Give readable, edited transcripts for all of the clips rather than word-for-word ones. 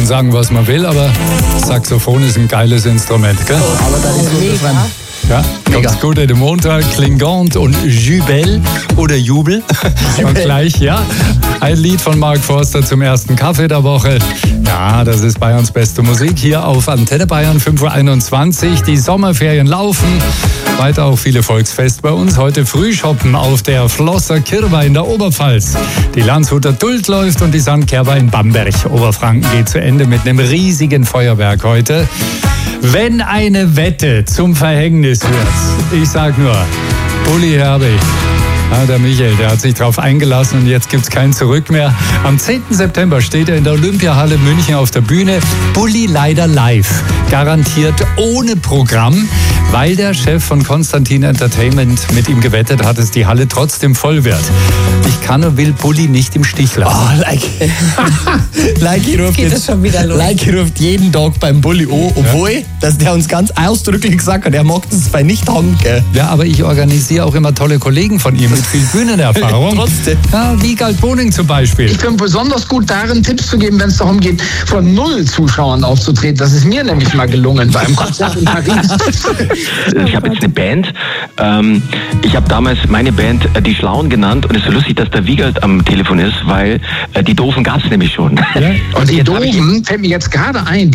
sagen, was man will, aber Saxophon ist ein geiles Instrument, gell? Aber da ist so Ja, ganz gut, der Montag, Klingant und Jubel oder Jubel. Und gleich, ja, ein Lied von Mark Forster zum ersten Kaffee der Woche. Ja, das ist Bayerns beste Musik hier auf Antenne Bayern 5.21 Uhr. Die Sommerferien laufen. Weiter auch viele Volksfeste bei uns. Heute Frühschoppen auf der Flosser Kirwa in der Oberpfalz. Die Landshuter Duld läuft und die Sandkerber in Bamberg. Oberfranken geht zu Ende mit einem riesigen Feuerwerk heute. Wenn eine Wette zum Verhängnis wird, ich sag nur, Bulli Herbig. Ja, der Michael, der hat sich drauf eingelassen und jetzt gibt's kein Zurück mehr. Am 10. September steht er in der Olympiahalle München auf der Bühne. Bulli leider live. Garantiert ohne Programm, weil der Chef von Konstantin Entertainment mit ihm gewettet hat, dass die Halle trotzdem voll wird. Ich kann und will Bulli nicht im Stich lassen. Oh, Leiki ruft Geht das schon wieder los? Leiki ruft jeden Tag beim Bulli an, obwohl, dass der uns ganz ausdrücklich gesagt hat, er mag das bei nicht haben. Ja, aber ich organisiere auch immer tolle Kollegen von ihm mit viel Bühnenerfahrung. Trotzdem. Ja, Wiegald Boning zum Beispiel. Ich bin besonders gut darin, Tipps zu geben, wenn es darum geht, vor 0 Zuschauern aufzutreten. Das ist mir nämlich mal gelungen beim Konzert in Paris. Ich habe jetzt eine Band. Ich habe damals meine Band Die Schlauen genannt und es ist so lustig, dass der Wiegald am Telefon ist, weil die Doofen gab es nämlich schon. Ja. Und die Doofen, fällt mir jetzt gerade ein,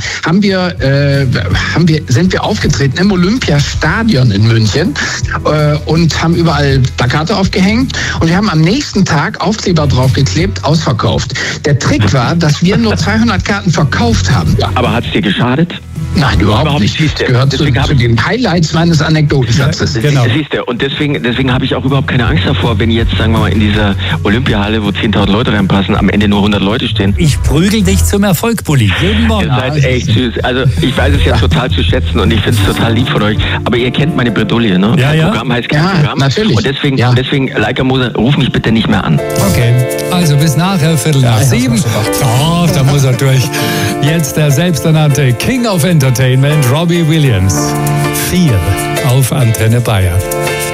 sind wir aufgetreten im Olympiastadion in München und haben überall Plakate aufgehängt und wir haben am nächsten Tag Aufkleber draufgeklebt, ausverkauft. Der Trick war, dass wir nur 200 Karten verkauft haben. Ja. Aber hat es dir geschadet? Nein, überhaupt nicht. Das gehört zu den Highlights meines Anekdotensatzes. Genau. Siehst du, und deswegen habe ich auch überhaupt keine Angst davor, wenn jetzt, sagen wir mal, in dieser Olympiahalle, wo 10.000 Leute reinpassen, am Ende nur 100 Leute stehen. Ich prügel dich zum Erfolg, Bulli. Jeden Morgen. Ihr seid echt süß. Also ich weiß es ja total zu schätzen und ich finde es total lieb von euch. Aber ihr kennt meine Bredouille, ne? Ja, Mein ja. Programm heißt kein Ja, Programm. natürlich. Und deswegen, Leica Moser, ruf mich bitte nicht mehr an. Okay, also bis nachher, 6:15. Doch, da muss er durch. Jetzt der selbsternannte King of Entertainment, Robbie Williams. 4 auf Antenne Bayern.